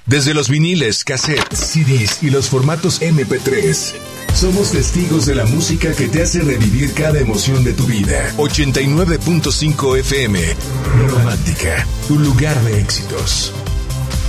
Desde los viniles, cassettes, CDs y los formatos MP3, somos testigos de la música que te hace revivir cada emoción de tu vida. 89.5 FM, Romántica, tu lugar de éxitos.